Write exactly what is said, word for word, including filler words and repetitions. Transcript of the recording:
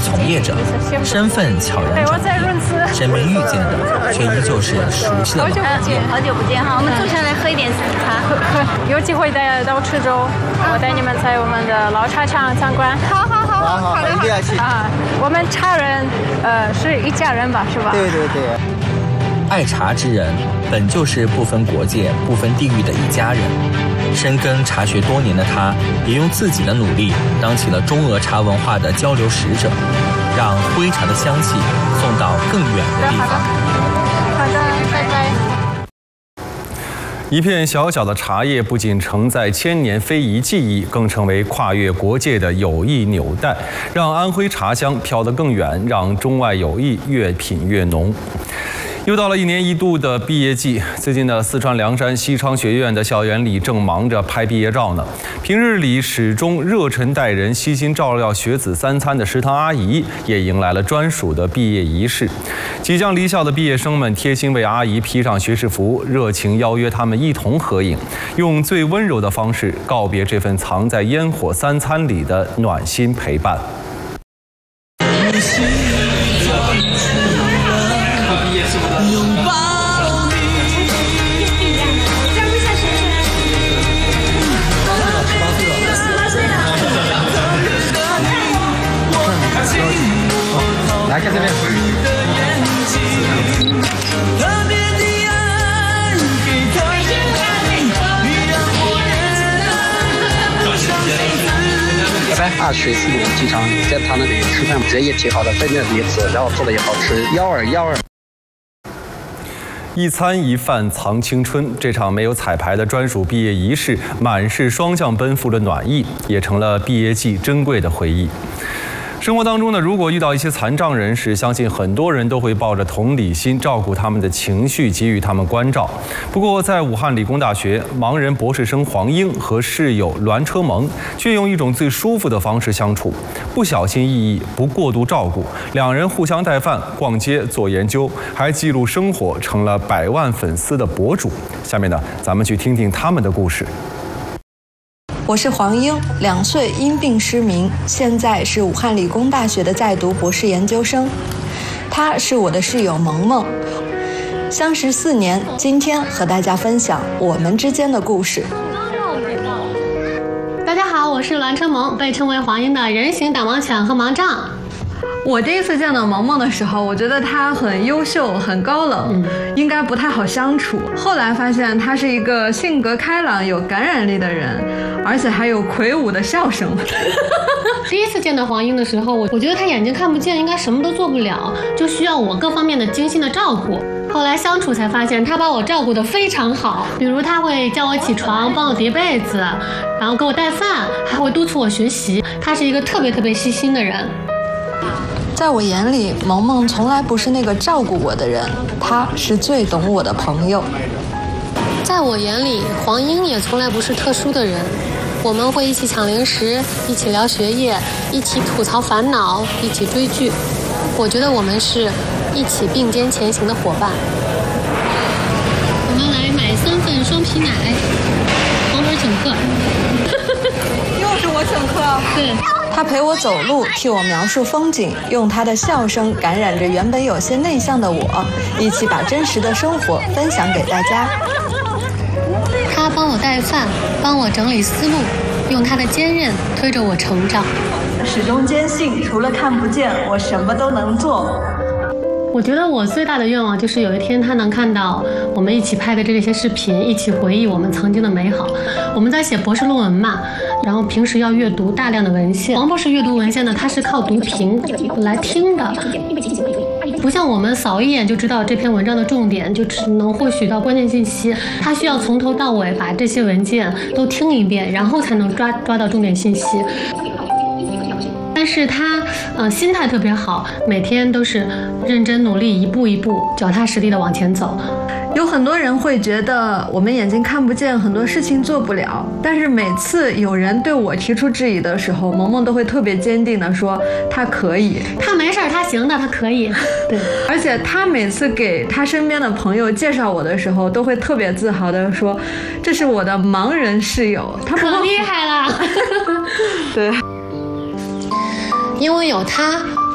从业者，身份悄然转变，身边遇见的却依旧是熟悉的老朋友。 好久不见哈，我们坐下来喝一点茶。 有机会带到池州，我带你们在我们的老茶厂参观。 好好好， 好好好，一定要去啊！我们茶人呃是一家人吧，是吧？ 对对对。 爱茶之人本就是不分国界、不分地域的一家人。深耕茶学多年的他，也用自己的努力当起了中俄茶文化的交流使者，让徽茶的香气送到更远的地方。 好的，拜拜。 一片小小的茶叶，不仅承载千年非遗技艺，更成为跨越国界的友谊纽带，让安徽茶香飘得更远，让中外友谊越品越浓。又到了一年一度的毕业季，最近的四川凉山西昌学院的校园里正忙着拍毕业照呢。平日里始终热忱待人、悉心照料学子三餐的食堂阿姨，也迎来了专属的毕业仪式。即将离校的毕业生们贴心为阿姨披上学士服，热情邀约他们一同合影，用最温柔的方式告别这份藏在烟火三餐里的暖心陪伴。 来看这边。拜拜。二水四路经常在他那里吃饭，人也挺好的，分量也子，然后做的也好吃。幺二幺二。 一餐一饭藏青春，这场没有彩排的专属毕业仪式，满是双向奔赴的暖意，也成了毕业季珍贵的回忆。生活当中呢，如果遇到一些残障人士，相信很多人都会抱着同理心，照顾他们的情绪，给予他们关照。不过，在武汉理工大学，盲人博士生黄英和室友栾车萌却用一种最舒服的方式相处，不小心翼翼，不过度照顾，两人互相带饭、逛街、做研究，还记录生活，成了百万粉丝的博主。下面呢，咱们去听听他们的故事。 我是黄英，两岁因病失明，现在是武汉理工大学的在读博士研究生。她是我的室友萌萌，相识四年，今天和大家分享我们之间的故事。 大家好，我是栾车萌，被称为黄英的人形打盲犬和盲杖。 我第一次见到萌萌的时候，我觉得她很优秀、很高冷，嗯、应该不太好相处。后来发现她是一个性格开朗、有感染力的人，而且还有魁梧的笑声。 第一次见到黄英的时候，我我觉得她眼睛看不见，应该什么都做不了，就需要我各方面的精心的照顾。后来相处才发现，她把我照顾得非常好，比如她会叫我起床，帮我叠被子，然后给我带饭，还会督促我学习。她是一个特别特别细心的人。 在我眼里，萌萌从来不是那个照顾我的人，她是最懂我的朋友。 在我眼里，黄英也从来不是特殊的人，我们会一起抢零食，一起聊学业，一起吐槽烦恼，一起追剧。我觉得我们是一起并肩前行的伙伴。我们来买三份双皮奶，黄本请客。 又是我请客。 对。 他陪我走路，替我描述风景，用他的笑声感染着原本有些内向的我，一起把真实的生活分享给大家。 他帮我带饭，帮我整理思路，用他的坚韧推着我成长。 始终坚信，除了看不见，我什么都能做。 我觉得我最大的愿望就是有一天他能看到我们一起拍的这些视频，一起回忆我们曾经的美好。我们在写博士论文嘛，然后平时要阅读大量的文献。黄博士阅读文献呢，他是靠读屏来听的，不像我们扫一眼就知道这篇文章的重点，就只能获取到关键信息。他需要从头到尾把这些文件都听一遍，然后才能抓抓到重点信息。但是他呃心态特别好，每天都是认真努力，一步一步脚踏实地的往前走。 有很多人会觉得我们眼睛看不见，很多事情做不了，但是每次有人对我提出质疑的时候，萌萌都会特别坚定的说他可以， 他没事，他行的，他可以。对， 而且他每次给他身边的朋友介绍我的时候，都会特别自豪的说这是我的盲人室友。他可厉害了。 对， 因为有他，